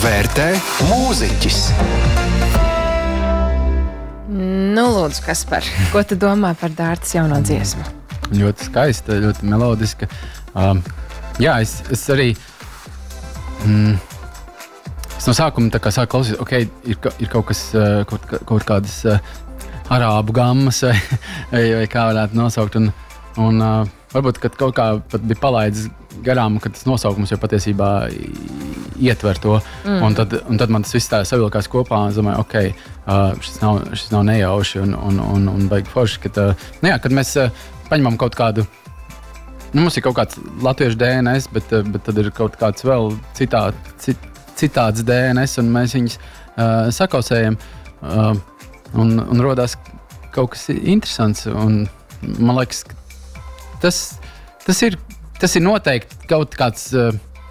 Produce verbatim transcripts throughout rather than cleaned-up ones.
vērtē mūziķis. Nu, lūdzu, Kaspar, ko tu domā par Dārtas jauno dziesmu? Ļoti skaista, ļoti melodiska. Um, jā, es, es arī mm, es no sākuma tā kā sāku klausīt, ok, ir, ir kaut kas, kaut, kaut kādas uh, arābu gammas vai, vai, vai kā varētu nosaukt. Un, un uh, varbūt, kad kaut kā pat bija palaidis garām, ka tas nosaukums jau patiesībā ietver to. Mm. Un, tad, un tad man tas viss tā savilkās kopā un es domāju, ok, uh, šis, nav, šis nav nejauši un, un, un, un baigi forši. Kad, uh, nu jā, kad mēs uh, paņemam kaut kādu, nu mums ir kaut kāds latviešu D N S, bet, uh, bet tad ir kaut kāds vēl citā, cit, citāds D N S un mēs viņus uh, sakausējam. Uh, un, un rodās kaut kas interesants. Un man liekas, tas, tas ir Tas ir noteikti kaut kāds uh,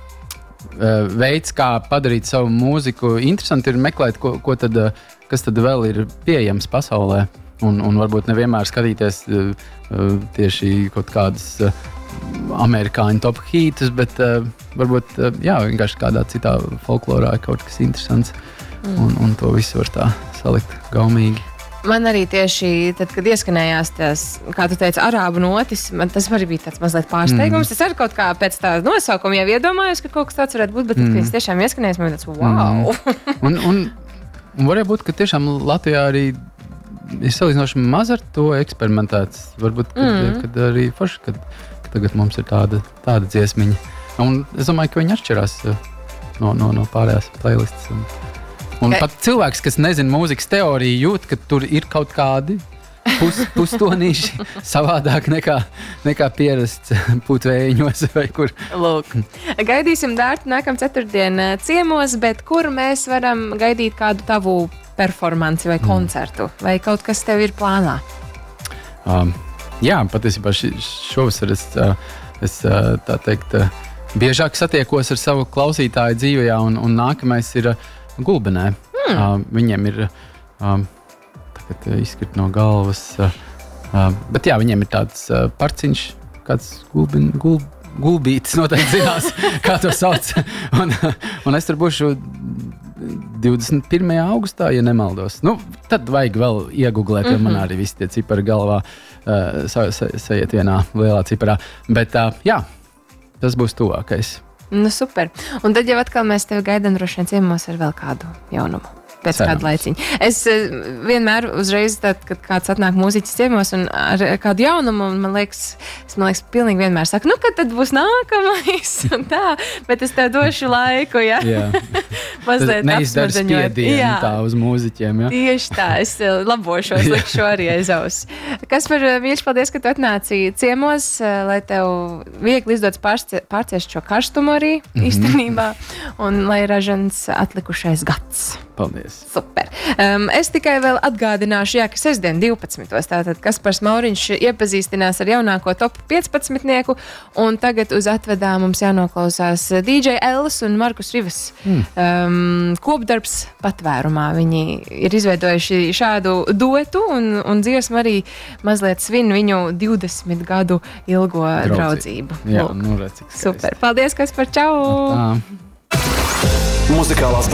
veids, kā padarīt savu mūziku interesantu, ir meklēt, ko, ko tad, uh, kas tad vēl ir pieejams pasaulē. Un, un varbūt nevienmēr skatīties uh, uh, tieši kaut kādas uh, amerikāņu top hītus, bet uh, varbūt uh, jā, vienkārši kādā citā folklorā ir kaut kas interesants. Mm. Un, un to visu var tā salikt gaumīgi. Man arī tieši tad, kad ieskanējās tās, kā tu teici, arābu notis, man tas arī bija tāds mazliet pārsteigums. Mm. Es arī kaut kā pēc tā nosaukuma jau iedomājos, ka kaut kas tāds varētu būt, bet mm. tad, kad es tiešām ieskanējos, man bija tāds, wow! Mm. un, un, un varētu būt, ka tiešām Latvijā arī ir salīdzinoši maz ar to eksperimentēts. Varbūt, kad, mm. kad arī forši, kad, ka tagad mums ir tāda, tāda dziesmiņa. Un es domāju, ka viņi atšķirās no, no, no pārējās playlists. Un, Un pat cilvēks, kas nezina mūzikas teoriju, jūt, ka tur ir kaut kādi pus, pustonīši savādāk nekā, nekā pierasts putvējiņos vai kur. Lūk, gaidīsim Dārtu nākam ceturtdien ciemos, bet kur mēs varam gaidīt kādu tavu performanci vai koncertu? Mm. Vai kaut kas tev ir plānā? Um, jā, patiesībā šovasar es, es tā teikt, biežāk satiekos ar savu klausītāju dzīvajā un, un nākamais ir Gulbenē. Hmm. Uh, viņiem ir um, tagad uh, izskrit no galvas, uh, uh, bet jā, viņiem ir tāds uh, parciņš, kāds gulbin, gul, gulbītis noteikti zinās, kā to sauc. un, un es tur būšu divdesmit pirmajā augustā, ja nemaldos. Nu, tad vajag vēl iegooglēt, jo mm-hmm. man arī visi tie cipari galvā uh, sa, sa, saiet vienā lielā ciparā. Bet uh, jā, tas būs tuvākais. Nu, super. Un tad jau atkal mēs tevi gaidām droši vien ciemos ar vēl kādu jaunumu. Pēc Cerams. Kāda laiciņa. Es vienmēr uzreiz, tad, kad kāds atnāk mūziķis ciemos un ar kādu jaunumu, man liekas, es man liekas, pilnīgi vienmēr saku, nu, kad tad būs nākamais un tā, bet es tev došu laiku, ja? Jā. Mazliet neizdara spiedienu tā uz mūziķiem, ja? Tieši tā, es labošos, likšu arī aiz aus. Kaspar, mīļš, paldies, ka tu atnāci ciemos, lai tev viegli izdodas pārciest šo karstumu arī, mm-hmm. īstenībā, un lai ražans atlikušais gads. Paldies. Super. Um, es tikai vēl atgādināšu, jā, ka sestdien divpadsmitos tātad Kaspars Mauriņš iepazīstinās ar jaunāko top piecpadsmitnieku, un tagad uz atvedā mums jānoklausās D J Ellis un Markus Rivas mm. um, kopdarbs Patvērumā. Viņi ir izveidojuši šādu duetu, un, un dziesma arī mazliet svin viņu divdesmit gadu ilgo draudzību. draudzību. Jā, nu redz, cik skaisti. Super. Paldies, Kaspar, čau! Muzikālās